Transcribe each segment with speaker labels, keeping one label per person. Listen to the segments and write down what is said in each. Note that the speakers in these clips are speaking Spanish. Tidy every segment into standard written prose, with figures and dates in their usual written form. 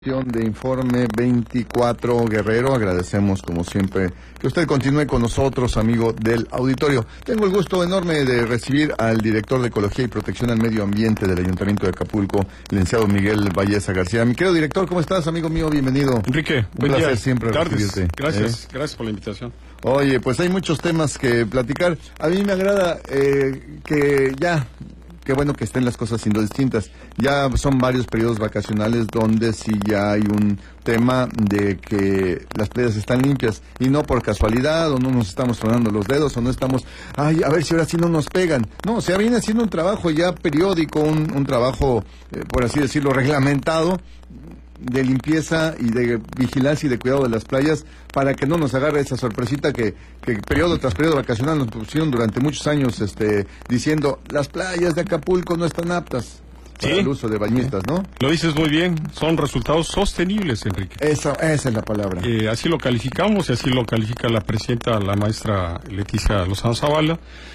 Speaker 1: De Informe 24 Guerrero. Agradecemos como siempre que usted continúe con nosotros, amigo del auditorio. Tengo el gusto enorme de recibir al director de Ecología y Protección al Medio Ambiente del Ayuntamiento de Acapulco, el licenciado Miguel Valleza García. Mi querido director, ¿cómo estás, amigo mío? Bienvenido.
Speaker 2: Enrique,
Speaker 1: un placer siempre recibirte.
Speaker 2: Gracias, gracias por la invitación.
Speaker 1: Oye, pues hay muchos temas que platicar. A mí me agrada que ya... Qué bueno que estén las cosas siendo distintas. Ya son varios periodos vacacionales donde sí ya hay un tema de que las playas están limpias y no por casualidad, o no nos estamos tronando los dedos, o no estamos, ay, a ver si ahora sí no nos pegan. No, o sea, viene haciendo un trabajo ya periódico, un trabajo, por así decirlo, reglamentado, de limpieza y de vigilancia y de cuidado de las playas para que no nos agarre esa sorpresita que periodo tras periodo vacacional nos pusieron durante muchos años diciendo las playas de Acapulco no están aptas para el uso de bañistas, ¿no?
Speaker 2: Lo dices muy bien, son resultados sostenibles, Enrique.
Speaker 1: Esa es la palabra.
Speaker 2: Así lo calificamos y así lo califica la presidenta, la maestra Leticia Lozano Zavala,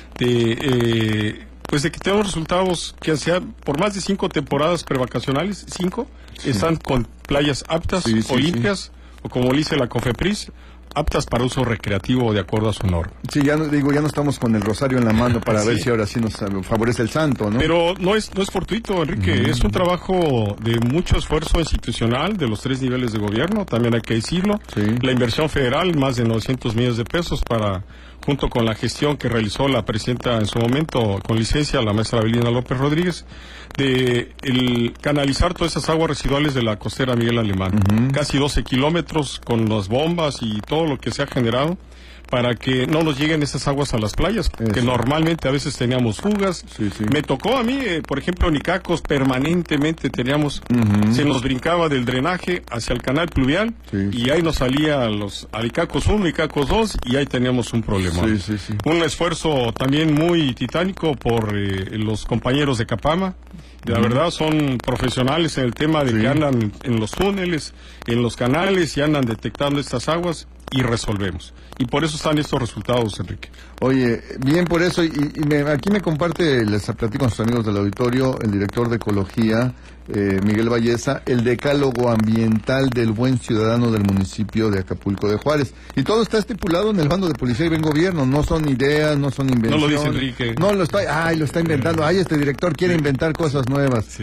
Speaker 2: pues de que tenemos resultados que sean por más de 5 temporadas prevacacionales, 5, están con playas aptas o limpias, o como dice la COFEPRIS, aptas para uso recreativo de acuerdo a su norma.
Speaker 1: Sí, ya no estamos con el rosario en la mano para ver si ahora sí nos favorece el santo, ¿no?
Speaker 2: Pero no es fortuito, Enrique, es un trabajo de mucho esfuerzo institucional de los 3 niveles de gobierno, también hay que decirlo. La inversión federal, más de 900 millones de pesos junto con la gestión que realizó la presidenta en su momento, con licencia, la maestra Abelina López Rodríguez, de canalizar todas esas aguas residuales de la costera Miguel Alemán. Casi 12 kilómetros con las bombas y todo lo que se ha generado para que no nos lleguen esas aguas a las playas, que normalmente a veces teníamos fugas. Me tocó a mí, por ejemplo, en Icacos permanentemente teníamos, se nos brincaba del drenaje hacia el canal pluvial y ahí nos salía a Icacos 1, Icacos 2 y ahí teníamos un problema. Un esfuerzo también muy titánico por los compañeros de Capama. La verdad son profesionales en el tema de que andan en los túneles, en los canales y andan detectando estas aguas y resolvemos. Y por eso están estos resultados, Enrique.
Speaker 1: Oye, bien por eso, aquí me comparte, les platico con sus amigos del auditorio, el director de Ecología, Miguel Valleza, el decálogo ambiental del buen ciudadano del municipio de Acapulco de Juárez. Y todo está estipulado en el bando de policía y buen gobierno, no son ideas, no son invenciones.
Speaker 2: No lo dice Enrique.
Speaker 1: No, lo está inventando. Este director quiere inventar cosas nuevas.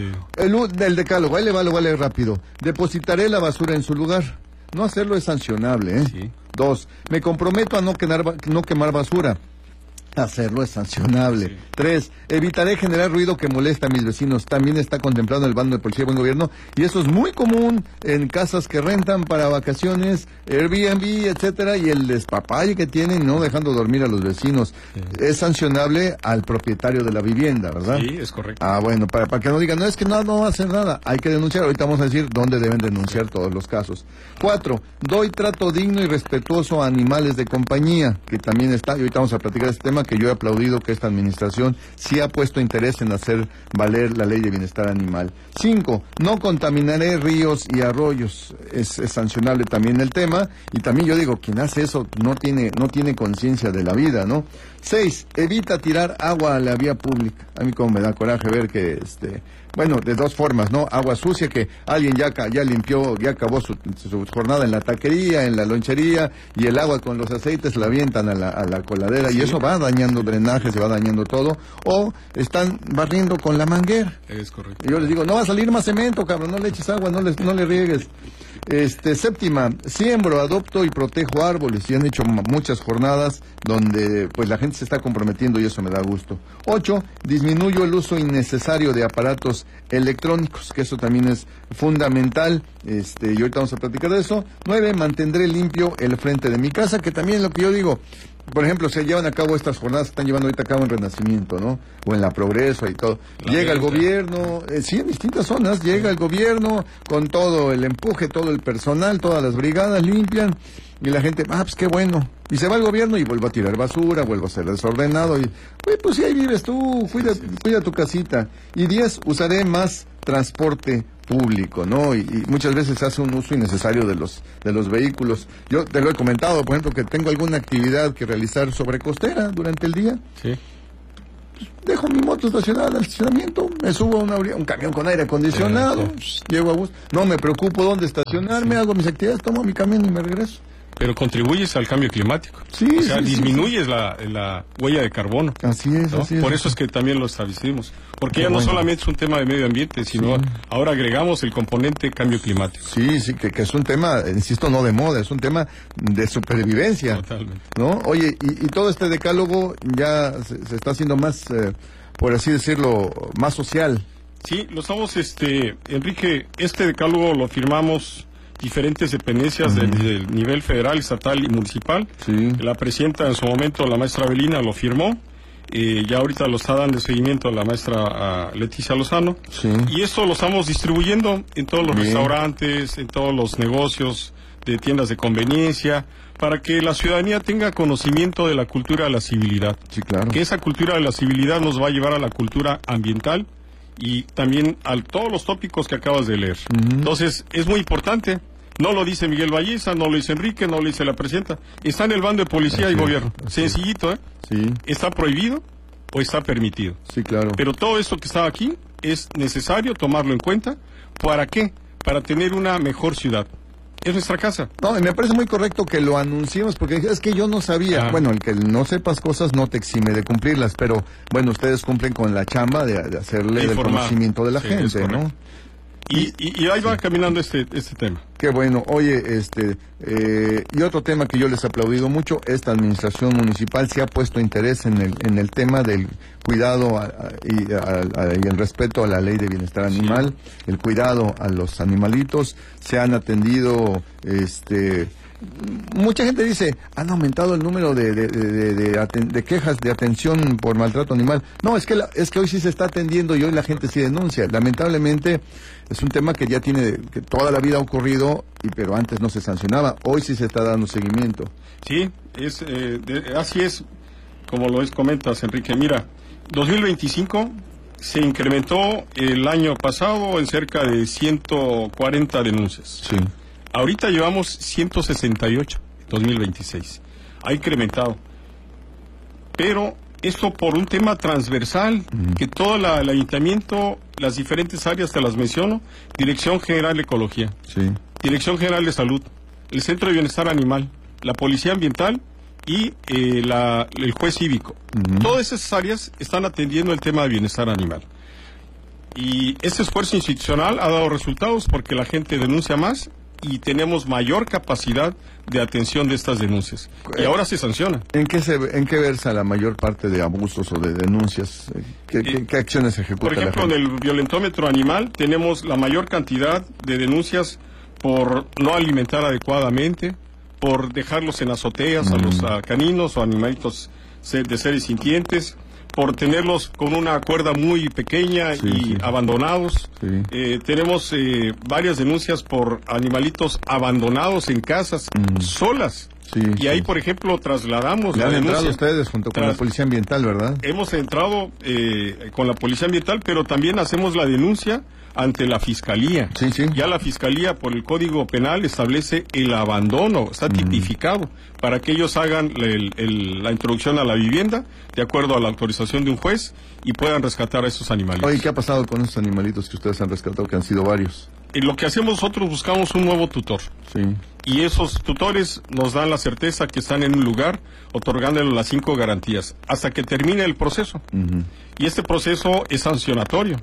Speaker 1: El decálogo, ahí le va, lo vale rápido. Depositaré la basura en su lugar. No hacerlo es sancionable, ¿eh? 2, me comprometo a no quemar basura. Hacerlo es sancionable. 3, evitaré generar ruido que molesta a mis vecinos. También está contemplado en el bando de policía y buen gobierno. Y eso es muy común en casas que rentan para vacaciones, Airbnb, etcétera, y el despapalle que tienen, no dejando dormir a los vecinos. Es sancionable al propietario de la vivienda, ¿verdad?
Speaker 2: Sí, es correcto.
Speaker 1: Bueno, para que no digan, no, es que no va a hacer nada. Hay que denunciar. Ahorita vamos a decir dónde deben denunciar todos los casos. 4, doy trato digno y respetuoso a animales de compañía, que también está, y ahorita vamos a platicar de este tema, que yo he aplaudido que esta administración sí ha puesto interés en hacer valer la ley de bienestar animal. 5, no contaminaré ríos y arroyos. Es sancionable también el tema, y también yo digo, quien hace eso no tiene conciencia de la vida, ¿no? 6, evita tirar agua a la vía pública. A mí como me da coraje ver que, de 2 formas, ¿no? Agua sucia, que alguien ya limpió, ya acabó su jornada en la taquería, en la lonchería, y el agua con los aceites la avientan a la coladera, y eso va dañando drenajes, se va dañando todo, o están barriendo con la manguera.
Speaker 2: Es correcto.
Speaker 1: Y yo les digo, no va a salir más cemento, cabrón, no le eches agua, no le riegues. 7, siembro, adopto y protejo árboles, y han hecho muchas jornadas donde pues la gente se está comprometiendo y eso me da gusto. 8, disminuyo el uso innecesario de aparatos electrónicos, que eso también es fundamental, y ahorita vamos a platicar de eso. 9, mantendré limpio el frente de mi casa, que también es lo que yo digo. Por ejemplo, se llevan a cabo estas jornadas que están llevando ahorita a cabo en Renacimiento, ¿no? O en La Progreso y todo. Llega el gobierno, en distintas zonas, llega el gobierno con todo el empuje, todo el personal, todas las brigadas limpian, y la gente, pues qué bueno. Y se va el gobierno y vuelve a tirar basura, vuelve a ser desordenado, y, pues sí, ahí vives tú, cuida tu casita. Y 10, usaré más transporte público, ¿no? Y muchas veces se hace un uso innecesario de los vehículos. Yo te lo he comentado, por ejemplo, que tengo alguna actividad que realizar sobre costera durante el día. dejo mi moto estacionada en el estacionamiento, me subo a un camión con aire acondicionado, llego a gusto, no me preocupo dónde estacionarme, hago mis actividades, tomo mi camión y me regreso.
Speaker 2: Pero contribuyes al cambio climático.
Speaker 1: Sí,
Speaker 2: o sea, disminuyes la huella de carbono.
Speaker 1: Así es, ¿no? Así es.
Speaker 2: Por eso es que también lo establecimos. Porque ya no solamente es un tema de medio ambiente, sino ahora agregamos el componente cambio climático.
Speaker 1: Sí, que es un tema, insisto, no de moda, es un tema de supervivencia.
Speaker 2: Totalmente.
Speaker 1: ¿No? Oye, y todo este decálogo ya se está haciendo más, por así decirlo, más social.
Speaker 2: Sí, lo estamos, Enrique, este decálogo lo firmamos diferentes dependencias del nivel federal, estatal y municipal.
Speaker 1: Sí.
Speaker 2: La presidenta en su momento, la maestra Belina, lo firmó. Ya ahorita lo está dando seguimiento a la maestra Leticia Lozano.
Speaker 1: Sí.
Speaker 2: Y esto lo estamos distribuyendo en todos los restaurantes, en todos los negocios de tiendas de conveniencia, para que la ciudadanía tenga conocimiento de la cultura de la civilidad.
Speaker 1: Sí, claro.
Speaker 2: Que esa cultura de la civilidad nos va a llevar a la cultura ambiental y también a todos los tópicos que acabas de leer. Entonces, es muy importante. No lo dice Miguel Valliza, no lo dice Enrique, no lo dice la presidenta. Está en el bando de policía y gobierno. Sencillito, ¿eh?
Speaker 1: Sí.
Speaker 2: ¿Está prohibido o está permitido?
Speaker 1: Sí, claro.
Speaker 2: Pero todo esto que está aquí es necesario tomarlo en cuenta. ¿Para qué? Para tener una mejor ciudad. Es nuestra casa.
Speaker 1: No, y me parece muy correcto que lo anunciemos, porque es que yo no sabía. Bueno, el que no sepas cosas no te exime de cumplirlas, pero bueno, ustedes cumplen con la chamba de hacerle del conocimiento de la gente, ¿no?
Speaker 2: Y ahí va caminando este tema.
Speaker 1: Qué bueno. Oye, y otro tema que yo les he aplaudido mucho, esta administración municipal se ha puesto interés en el tema del cuidado y el respeto a la ley de bienestar animal, el cuidado a los animalitos. Se han atendido, mucha gente dice, han aumentado el número de quejas de atención por maltrato animal. No, es que hoy sí se está atendiendo y hoy la gente sí denuncia. Lamentablemente es un tema que ya que toda la vida ha ocurrido, pero antes no se sancionaba. Hoy sí se está dando seguimiento.
Speaker 2: Sí, así es, como comentas, Enrique. Mira, 2025 se incrementó el año pasado en cerca de 140 denuncias.
Speaker 1: Sí.
Speaker 2: Ahorita llevamos 168, 2026. Ha incrementado. Pero esto por un tema transversal, que todo el ayuntamiento, las diferentes áreas, te las menciono: Dirección General de Ecología, Dirección General de Salud, el Centro de Bienestar Animal, la Policía Ambiental y el juez cívico. Todas esas áreas están atendiendo el tema de bienestar animal. Y este esfuerzo institucional ha dado resultados porque la gente denuncia más y tenemos mayor capacidad de atención de estas denuncias. Y ahora se sanciona.
Speaker 1: ¿En qué versa la mayor parte de abusos o de denuncias? ¿Qué acciones ejecuta
Speaker 2: Por ejemplo,
Speaker 1: la
Speaker 2: en
Speaker 1: gente?
Speaker 2: el violentómetro animal tenemos la mayor cantidad de denuncias por no alimentar adecuadamente, por dejarlos en azoteas a los caninos o animalitos de seres sintientes, por tenerlos con una cuerda muy pequeña y abandonados. Tenemos varias denuncias por animalitos abandonados en casas, solas. Y ahí, por ejemplo, trasladamos
Speaker 1: la denuncia. Han entrado ustedes junto con la Policía Ambiental, ¿verdad?
Speaker 2: Hemos entrado con la Policía Ambiental, pero también hacemos la denuncia ante la Fiscalía. Ya la Fiscalía, por el Código Penal, establece el abandono, está tipificado, para que ellos hagan la introducción a la vivienda, de acuerdo a la autorización de un juez, y puedan rescatar a esos animalitos.
Speaker 1: Oye, ¿qué ha pasado con esos animalitos que ustedes han rescatado, que han sido varios?
Speaker 2: Lo que hacemos nosotros, buscamos un nuevo tutor. Y esos tutores nos dan la certeza que están en un lugar, otorgándole las 5 garantías, hasta que termine el proceso. Y este proceso es sancionatorio,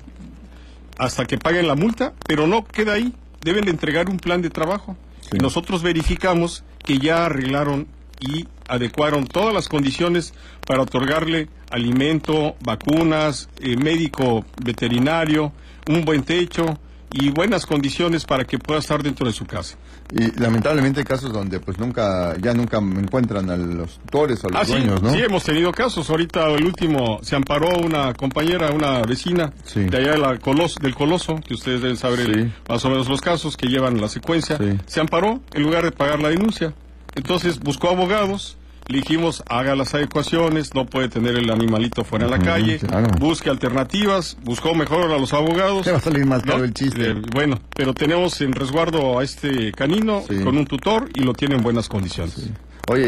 Speaker 2: hasta que paguen la multa, pero no queda ahí, deben de entregar un plan de trabajo. Y nosotros verificamos que ya arreglaron y adecuaron todas las condiciones para otorgarle alimento, vacunas, médico veterinario, un buen techo y buenas condiciones para que pueda estar dentro de su casa.
Speaker 1: Y lamentablemente hay casos donde pues nunca encuentran a los tutores o a los dueños, ¿no?
Speaker 2: Sí, hemos tenido casos. Ahorita el último, se amparó una compañera, una vecina de allá del Coloso, que ustedes deben saber más o menos los casos que llevan la secuencia. Se amparó en lugar de pagar la denuncia. Entonces buscó abogados. Le dijimos, haga las adecuaciones, no puede tener el animalito fuera en la calle, busque alternativas, buscó mejor a los abogados.
Speaker 1: Se va a salir más caro el chiste.
Speaker 2: Bueno, pero tenemos en resguardo a este canino con un tutor y lo tiene en buenas condiciones.
Speaker 1: Oye,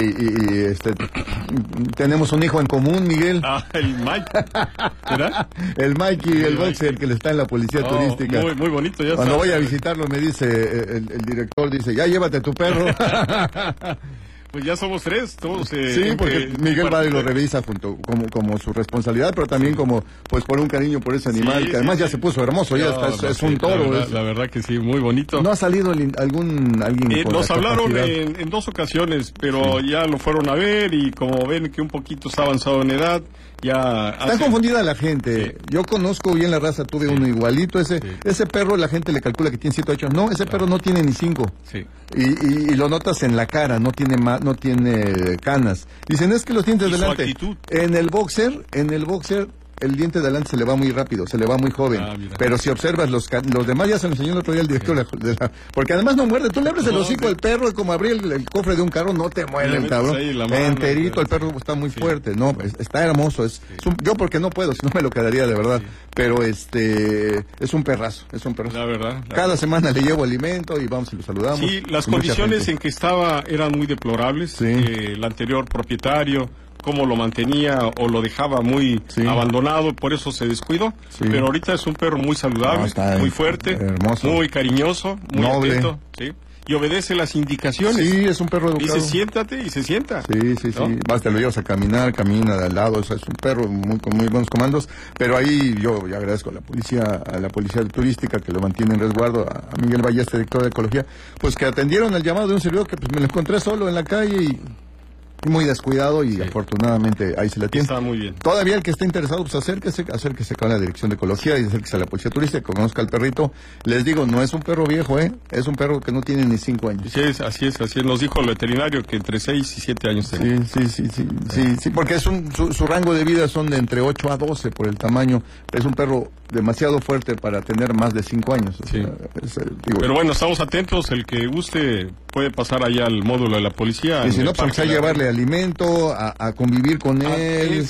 Speaker 1: tenemos un hijo en común, Miguel.
Speaker 2: Ah, el Mike. ¿Verdad?
Speaker 1: El Mikey, el boxer que le está en la policía turística.
Speaker 2: Muy, muy bonito. Ya
Speaker 1: Cuando
Speaker 2: sabes.
Speaker 1: voy a visitarlo me dice, el director dice, ya llévate a tu perro.
Speaker 2: Pues ya somos tres, todos.
Speaker 1: Sí, porque Miguel va y lo revisa junto como su responsabilidad, pero también como pues por un cariño por ese animal, que además ya se puso hermoso, ya está, es un toro.
Speaker 2: La verdad que sí, muy bonito.
Speaker 1: ¿No ha salido alguien
Speaker 2: nos hablaron en 2 ocasiones, pero ya lo fueron a ver y como ven que un poquito está avanzado en edad, ya...
Speaker 1: Está confundida la gente. Sí. Yo conozco bien la raza, tuve uno igualito. Ese perro la gente le calcula que tiene 7 o 8. No, ese perro no tiene ni 5.
Speaker 2: Sí.
Speaker 1: Y lo notas en la cara, no tiene canas. Dicen, es que los dientes delante. En el boxer, el diente de adelante se le va muy rápido, se le va muy joven. Pero si observas los demás, ya se lo enseñó el otro día el director porque además no muerde. Tú le abres el hocico al perro y como abrir el cofre de un carro, no te muerde el cabrón. Enterito, el perro está muy fuerte. No, está hermoso. Yo porque no puedo, si no me lo quedaría de verdad. Pero es un perrazo,
Speaker 2: La verdad.
Speaker 1: Cada semana le llevo alimento y vamos y lo saludamos.
Speaker 2: Sí, las condiciones en que estaba eran muy deplorables.
Speaker 1: Sí.
Speaker 2: El anterior propietario, cómo lo mantenía o lo dejaba muy abandonado, por eso se descuidó. Sí. Pero ahorita es un perro muy saludable, muy fuerte, hermoso, muy cariñoso, muy
Speaker 1: noble,
Speaker 2: atento, ¿sí? Y obedece las indicaciones.
Speaker 1: Sí, es un perro educado.
Speaker 2: Dice, siéntate y se sienta.
Speaker 1: Sí. Vas, te lo llevas a caminar, camina de al lado. Es un perro con muy buenos comandos. Pero ahí yo agradezco a la policía turística que lo mantiene en resguardo, a Miguel Ballester, director de Ecología, pues que atendieron el llamado de un servidor que pues me lo encontré solo en la calle y muy descuidado y afortunadamente ahí se la tiene.
Speaker 2: Está muy bien.
Speaker 1: Todavía el que esté interesado, pues acérquese con la Dirección de Ecología y acérquese a la Policía Turística, conozca al perrito. Les digo, no es un perro viejo, es un perro que no tiene ni 5 años.
Speaker 2: Sí, así es. Nos dijo el veterinario que entre 6 y 7 años tenía.
Speaker 1: Sí, porque su rango de vida son de entre 8 a 12 por el tamaño. Es un perro demasiado fuerte para tener más de 5 años. O sea,
Speaker 2: pero bueno, estamos atentos. El que guste puede pasar allá al módulo de la policía.
Speaker 1: Y si no, pues a llevarle alimento, a convivir con él,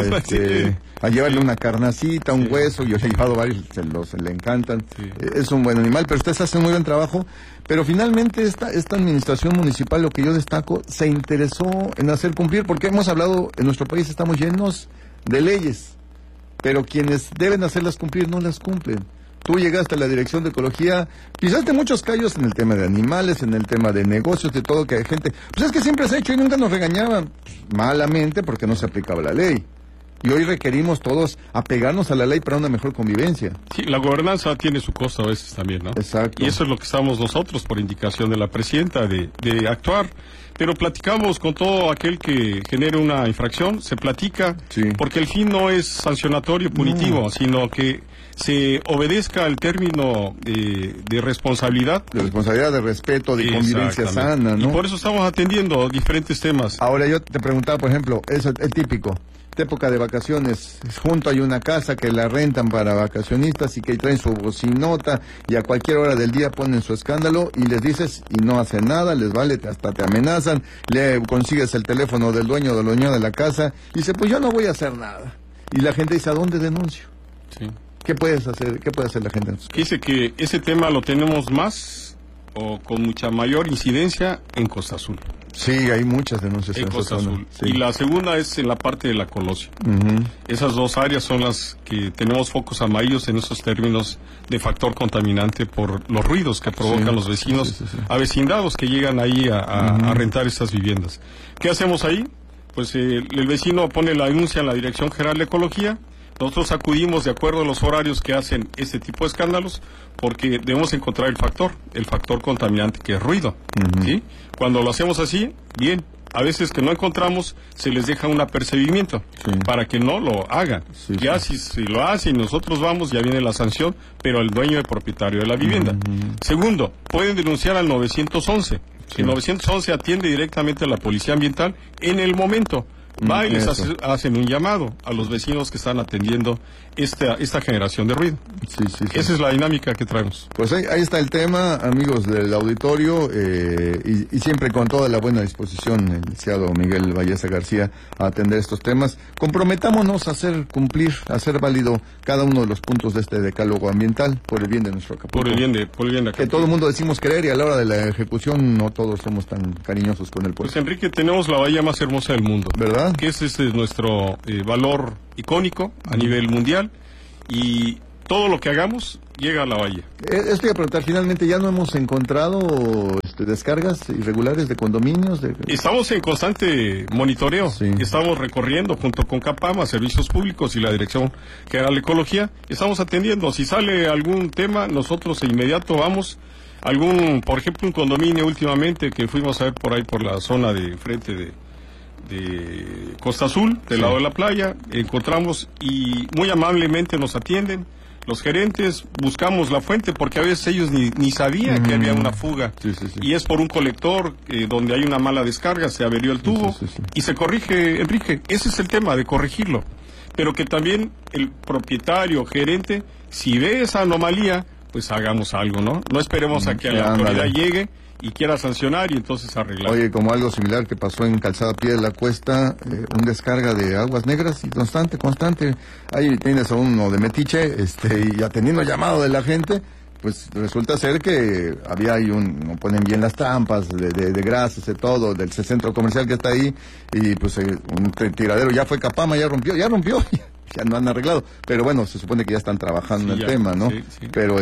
Speaker 1: a llevarle una carnacita, un hueso. Yo he llevado varios, se le encantan. Es un buen animal, pero ustedes hacen muy buen trabajo. Pero finalmente esta administración municipal, lo que yo destaco, se interesó en hacer cumplir, porque hemos hablado, en nuestro país estamos llenos de leyes, pero quienes deben hacerlas cumplir no las cumplen. Tú llegaste a la Dirección de Ecología, pisaste muchos callos en el tema de animales, en el tema de negocios, de todo, que hay gente, pues es que siempre se ha hecho y nunca nos regañaban, malamente porque no se aplicaba la ley. Y hoy requerimos todos apegarnos a la ley para una mejor convivencia.
Speaker 2: Sí, la gobernanza tiene su costo a veces también, ¿no?
Speaker 1: Exacto.
Speaker 2: Y eso es lo que estamos nosotros, por indicación de la presidenta, de actuar. Pero platicamos con todo aquel que genere una infracción, se platica, porque el fin no es sancionatorio punitivo, sino que se obedezca al término de responsabilidad.
Speaker 1: De responsabilidad, de respeto, de convivencia sana, ¿no?
Speaker 2: Y por eso estamos atendiendo diferentes temas.
Speaker 1: Ahora yo te preguntaba, por ejemplo, es el típico, de época de vacaciones, junto hay una casa que la rentan para vacacionistas y que traen su bocinota y a cualquier hora del día ponen su escándalo y les dices y no hacen nada, les vale, hasta te amenazan, le consigues el teléfono del dueño de la casa y dice, pues yo no voy a hacer nada. Y la gente dice, ¿a dónde denuncio?
Speaker 2: Sí.
Speaker 1: ¿Qué puedes hacer? ¿Qué puede hacer la gente?
Speaker 2: Dice que ese tema lo tenemos más o con mucha mayor incidencia en Costa Azul.
Speaker 1: Sí, hay muchas denuncias en
Speaker 2: Costa Azul.
Speaker 1: Sí.
Speaker 2: Y la segunda es en la parte de la Colosio. Esas dos áreas son las que tenemos focos amarillos en esos términos de factor contaminante por los ruidos que provocan los vecinos avecindados que llegan ahí a rentar esas viviendas. ¿Qué hacemos ahí? Pues el vecino pone la denuncia en la Dirección General de Ecología. Nosotros acudimos de acuerdo a los horarios que hacen este tipo de escándalos, porque debemos encontrar el factor contaminante que es ruido, ¿sí? Cuando lo hacemos así, bien. A veces que no encontramos, se les deja un apercibimiento para que no lo hagan. Si lo hacen y nosotros vamos, ya viene la sanción, pero el dueño y propietario de la vivienda. Segundo, pueden denunciar al 911. El 911 atiende directamente a la Policía Ambiental en el momento. Va y les hacen un llamado a los vecinos que están atendiendo esta generación de ruido.
Speaker 1: Sí.
Speaker 2: Esa es la dinámica que traemos.
Speaker 1: Pues ahí está el tema, amigos del auditorio, y siempre con toda la buena disposición, el licenciado Miguel Valleza García, a atender estos temas. Comprometámonos a hacer cumplir, a hacer válido cada uno de los puntos de este decálogo ambiental por el bien de nuestro Acapulco.
Speaker 2: Por el bien de Acapulco.
Speaker 1: Que todo el mundo decimos querer y a la hora de la ejecución no todos somos tan cariñosos con el pueblo.
Speaker 2: Pues Enrique, tenemos la bahía más hermosa del mundo.
Speaker 1: ¿Verdad?
Speaker 2: Que ese es nuestro valor icónico a nivel mundial, y todo lo que hagamos llega a la bahía.
Speaker 1: Esto iba a preguntar, finalmente ya no hemos encontrado descargas irregulares de condominios.
Speaker 2: Estamos en constante monitoreo,
Speaker 1: sí. Estamos
Speaker 2: recorriendo junto con Capama, Servicios Públicos y la Dirección General de Ecología, estamos atendiendo. Si sale algún tema, nosotros de inmediato vamos. Por ejemplo, un condominio últimamente que fuimos a ver por ahí por la zona de frente de Costa Azul, del lado de la playa, encontramos y muy amablemente nos atienden los gerentes, buscamos la fuente porque a veces ellos ni sabían que había una fuga, y es por un colector donde hay una mala descarga, se averió el tubo y se corrige, Enrique. Ese es el tema, de corregirlo, pero que también el propietario, gerente, si ve esa anomalía, pues hagamos algo, ¿no? No esperemos a que la autoridad llegue y quiera sancionar y entonces arreglar.
Speaker 1: Oye, como algo similar que pasó en Calzada Pie de la Cuesta, un descarga de aguas negras y constante. Ahí tienes a uno de metiche, y atendiendo llamado de la gente, pues resulta ser que había ahí no ponen bien las trampas de grasas, de todo, del centro comercial que está ahí, y pues un tiradero ya fue Capama, ya rompió. Ya no han arreglado, pero bueno, se supone que ya están trabajando en el tema, ¿no? Sí. Pero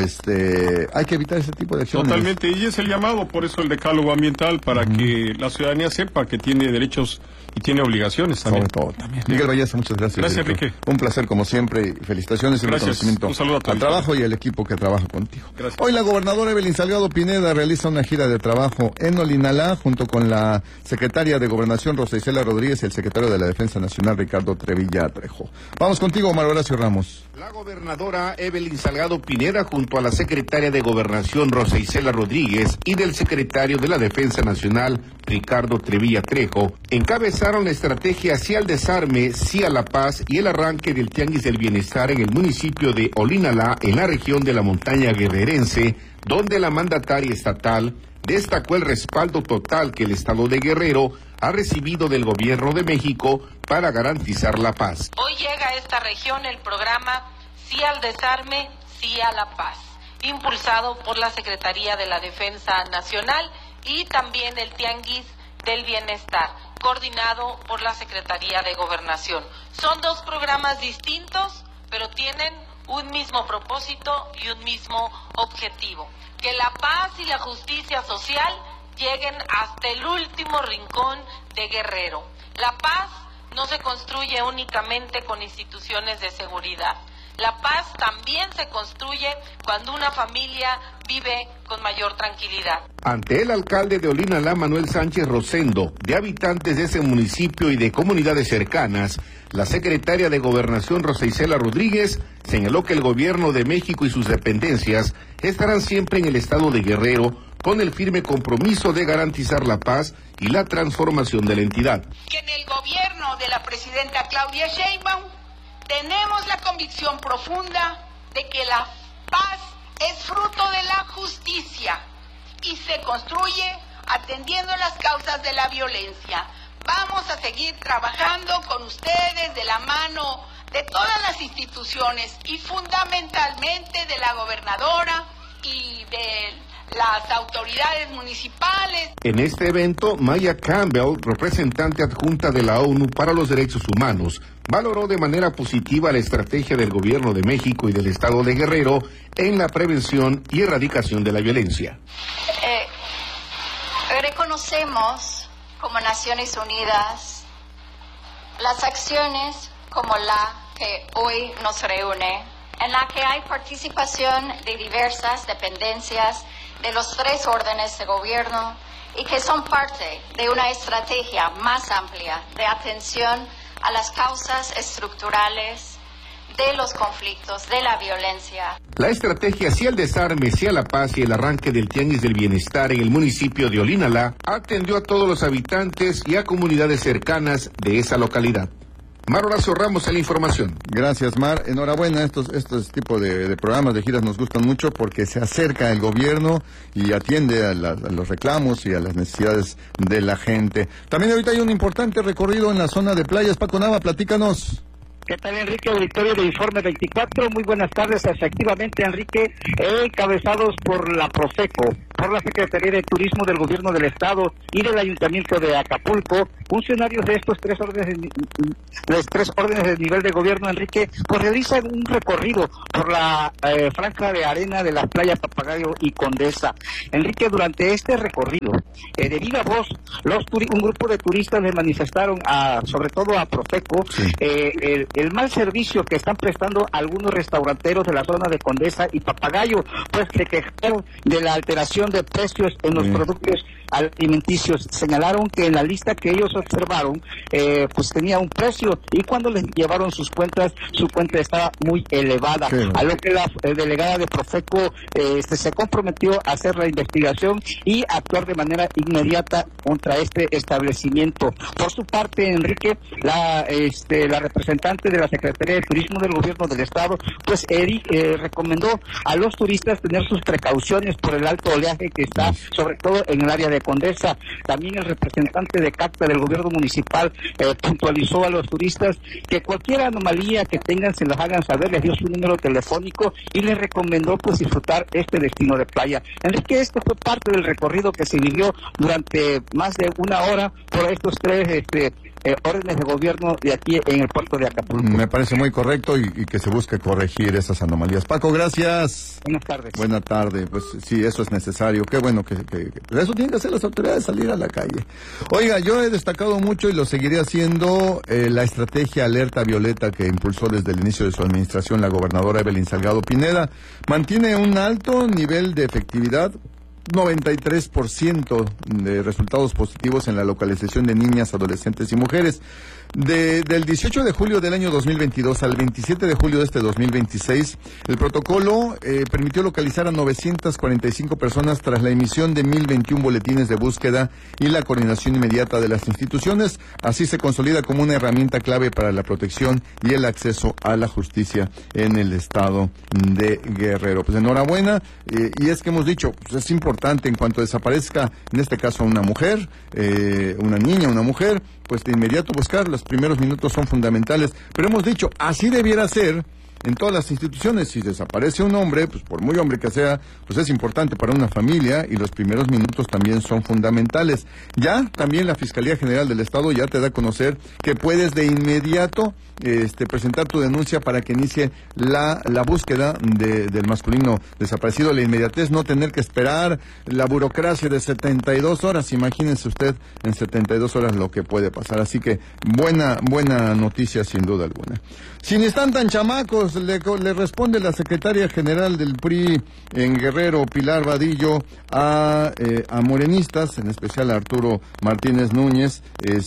Speaker 1: hay que evitar ese tipo de acciones.
Speaker 2: Totalmente, y es el llamado, por eso el decálogo ambiental, para que la ciudadanía sepa que tiene derechos y tiene obligaciones también.
Speaker 1: Sobre todo también. Miguel Valleza, muchas gracias.
Speaker 2: Gracias, Enrique.
Speaker 1: Un placer como siempre, y felicitaciones y reconocimiento
Speaker 2: un saludo a todos.
Speaker 1: al trabajo y al equipo que trabaja contigo.
Speaker 2: Gracias.
Speaker 1: Hoy la gobernadora Evelyn Salgado Pineda realiza una gira de trabajo en Olinalá junto con la secretaria de Gobernación Rosa Isela Rodríguez y el secretario de la Defensa Nacional Ricardo Trevilla Trejo. Vamos contigo, Omar Horacio Ramos.
Speaker 3: La gobernadora Evelyn Salgado Pineda junto a la secretaria de Gobernación Rosa Isela Rodríguez y del secretario de la Defensa Nacional Ricardo Trevilla Trejo encabezaron la estrategia hacia el desarme, sí a la paz y el arranque del Tianguis del Bienestar en el municipio de Olinalá, en la región de la montaña guerrerense, donde la mandataria estatal destacó el respaldo total que el estado de Guerrero ha recibido del gobierno de México para garantizar la paz.
Speaker 4: Hoy llega a esta región el programa Sí al Desarme, Sí a la Paz, impulsado por la Secretaría de la Defensa Nacional, y también el Tianguis del Bienestar, coordinado por la Secretaría de Gobernación. Son dos programas distintos, pero tienen un mismo propósito y un mismo objetivo: que la paz y la justicia social lleguen hasta el último rincón de Guerrero. La paz no se construye únicamente con instituciones de seguridad. La paz también se construye cuando una familia vive con mayor tranquilidad.
Speaker 3: Ante el alcalde de Olinalá, Manuel Sánchez Rosendo, de habitantes de ese municipio y de comunidades cercanas, la secretaria de Gobernación Rosa Isela Rodríguez señaló que el gobierno de México y sus dependencias estarán siempre en el estado de Guerrero con el firme compromiso de garantizar la paz y la transformación de la entidad.
Speaker 5: Que en el gobierno de la presidenta Claudia Sheinbaum tenemos la convicción profunda de que la paz es fruto de la justicia y se construye atendiendo las causas de la violencia. Vamos a seguir trabajando con ustedes de la mano de todas las instituciones y fundamentalmente de la gobernadora y de las autoridades municipales.
Speaker 3: En este evento, Maya Campbell, representante adjunta de la ONU para los Derechos Humanos, valoró de manera positiva la estrategia del gobierno de México y del estado de Guerrero en la prevención y erradicación de la violencia.
Speaker 6: Reconocemos como Naciones Unidas las acciones como la que hoy nos reúne, en la que hay participación de diversas dependencias de los tres órdenes de gobierno y que son parte de una estrategia más amplia de atención a las causas estructurales de los conflictos, de la violencia.
Speaker 3: La estrategia Sí al Desarme, Sí a la Paz y el arranque del Tianguis del Bienestar en el municipio de Olinalá atendió a todos los habitantes y a comunidades cercanas de esa localidad. Mar Horacio Ramos en la información.
Speaker 1: Gracias, Mar. Enhorabuena, estos tipos de programas de giras nos gustan mucho porque se acerca el gobierno y atiende a los reclamos y a las necesidades de la gente. También ahorita hay un importante recorrido en la zona de playas. Paco Nava, platícanos.
Speaker 7: ¿Qué tal, Enrique? Auditorio de Informe 24. Muy buenas tardes. Efectivamente, Enrique, encabezados por la Profeco, por la Secretaría de Turismo del Gobierno del Estado y del Ayuntamiento de Acapulco, funcionarios de estos tres órdenes de nivel de gobierno, Enrique, pues realizan un recorrido por la franja de arena de las playas Papagayo y Condesa. Enrique, durante este recorrido, de viva voz, un grupo de turistas le manifestaron, sobre todo a Profeco, sí, el mal servicio que están prestando algunos restauranteros de la zona de Condesa y Papagayo, pues se quejaron de la alteración de precios en los productos alimenticios. Señalaron que en la lista que ellos observaron, pues tenía un precio, y cuando les llevaron sus cuentas, su cuenta estaba muy elevada, a lo que la delegada de Profeco se comprometió a hacer la investigación y actuar de manera inmediata contra este establecimiento. Por su parte, Enrique, la representante de la Secretaría de Turismo del Gobierno del Estado, pues recomendó a los turistas tener sus precauciones por el alto oleaje que está, sobre todo en el área de Condesa. También el representante de CACTA del Gobierno Municipal puntualizó a los turistas que cualquier anomalía que tengan se los hagan saber, les dio su número telefónico y les recomendó pues disfrutar este destino de playa. Enrique, este fue parte del recorrido que se vivió durante más de una hora por estos tres órdenes de gobierno de aquí en el puerto de Acapulco.
Speaker 1: Me parece muy correcto y que se busque corregir esas anomalías. Paco, gracias.
Speaker 7: Buenas tardes.
Speaker 1: Buenas tardes. Pues sí, eso es necesario. Qué bueno que eso tienen que hacer las autoridades, salir a la calle. Oiga, yo he destacado mucho y lo seguiré haciendo la estrategia Alerta Violeta que impulsó desde el inicio de su administración la gobernadora Evelyn Salgado Pineda. Mantiene un alto nivel de efectividad, 93% de resultados positivos en la localización de niñas, adolescentes y mujeres. Del 18 de julio del año 2022 al 27 de julio de este 2026, el protocolo permitió localizar a 945 personas tras la emisión de 1,021 boletines de búsqueda y la coordinación inmediata de las instituciones. Así se consolida como una herramienta clave para la protección y el acceso a la justicia en el estado de Guerrero. Pues enhorabuena, y es que hemos dicho, pues es importante en cuanto desaparezca, en este caso una mujer, una niña, una mujer, pues de inmediato buscar, los primeros minutos son fundamentales, pero hemos dicho, así debiera ser en todas las instituciones. Si desaparece un hombre, pues por muy hombre que sea, pues es importante para una familia y los primeros minutos también son fundamentales. Ya también la Fiscalía General del Estado ya te da a conocer que puedes de inmediato presentar tu denuncia para que inicie la búsqueda del masculino desaparecido. La inmediatez, no tener que esperar la burocracia de 72 horas. Imagínense usted en 72 horas lo que puede pasar. Así que buena noticia sin duda alguna. Si ni están tan chamacos, le responde la secretaria general del PRI en Guerrero, Pilar Vadillo, a morenistas, en especial a Arturo Martínez Núñez.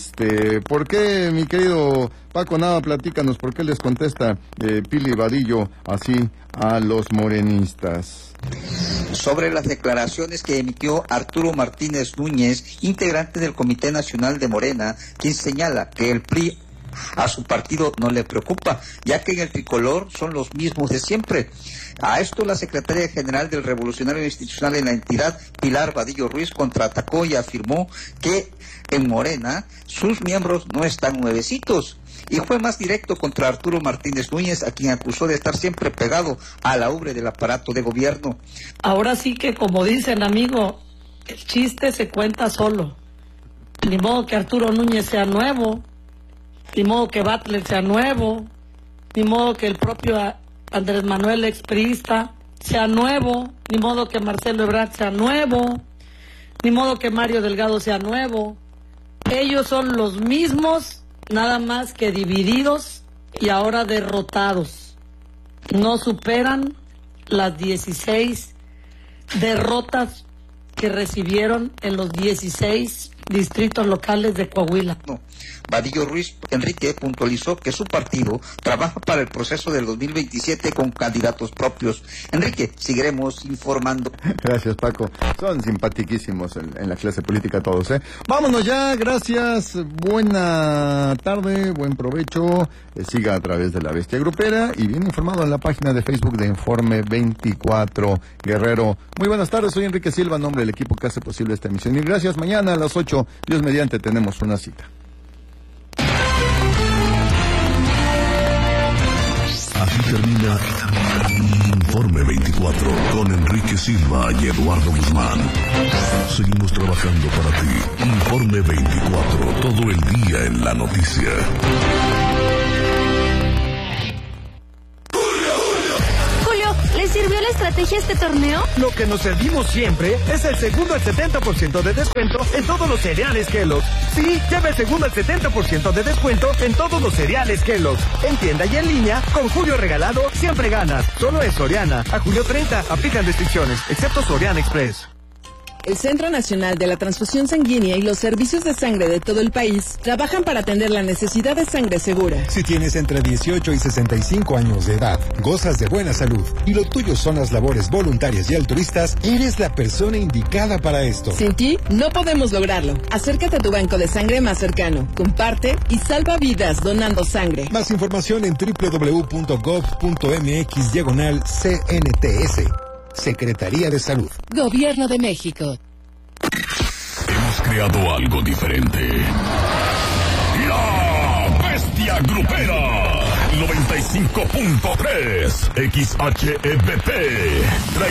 Speaker 1: ¿Por qué, mi querido Paco Nava, platícanos, por qué les contesta Pili Vadillo así a los morenistas?
Speaker 8: Sobre las declaraciones que emitió Arturo Martínez Núñez, integrante del Comité Nacional de Morena, quien señala que el PRI a su partido no le preocupa, ya que en el tricolor son los mismos de siempre. A esto la secretaria general del Revolucionario Institucional en la entidad, Pilar Vadillo Ruiz, contraatacó y afirmó que en Morena sus miembros no están nuevecitos. Y fue más directo contra Arturo Martínez Núñez, a quien acusó de estar siempre pegado a la ubre del aparato de gobierno.
Speaker 9: Ahora sí que, como dicen, amigo, el chiste se cuenta solo. Ni modo que Arturo Núñez sea nuevo, ni modo que Butler sea nuevo, ni modo que el propio Andrés Manuel expriista sea nuevo, ni modo que Marcelo Ebrard sea nuevo, ni modo que Mario Delgado sea nuevo. Ellos son los mismos, nada más que divididos y ahora derrotados. No superan las 16 derrotas que recibieron en los 16 distritos locales de Coahuila.
Speaker 8: No. Vadillo Ruiz Enrique puntualizó que su partido trabaja para el proceso del 2027 con candidatos propios. Enrique, seguiremos informando.
Speaker 1: Gracias, Paco. Son simpatiquísimos en la clase política todos, ¿eh? Vámonos ya, gracias. Buena tarde, buen provecho. Siga a través de La Bestia Grupera y bien informado en la página de Facebook de Informe 24 Guerrero. Muy buenas tardes, soy Enrique Silva, en nombre del equipo que hace posible esta emisión. Y gracias, mañana a las 8, Dios mediante, tenemos una cita.
Speaker 10: Así termina Informe 24 con Enrique Silva y Eduardo Guzmán. Seguimos trabajando para ti. Informe 24, todo el día en la noticia.
Speaker 11: ¿Le sirvió la estrategia este torneo?
Speaker 12: Lo que nos servimos siempre es el segundo al 70% de descuento en todos los cereales Kellogg's. Sí, lleva el segundo al 70% de descuento en todos los cereales Kellogg's. En tienda y en línea, con Julio Regalado, siempre ganas. Solo en Soriana. A julio 30, aplican restricciones, excepto Soriana Express.
Speaker 13: El Centro Nacional de la Transfusión Sanguínea y los servicios de sangre de todo el país trabajan para atender la necesidad de sangre segura.
Speaker 14: Si tienes entre 18 y 65 años de edad, gozas de buena salud y lo tuyo son las labores voluntarias y altruistas, eres la persona indicada para esto.
Speaker 13: Sin ti, no podemos lograrlo. Acércate a tu banco de sangre más cercano, comparte y salva vidas donando sangre.
Speaker 14: Más información en www.gov.mx/CNTS. Secretaría de Salud.
Speaker 13: Gobierno de México.
Speaker 10: Hemos creado algo diferente. La Bestia Grupera 95.3 XHEBP.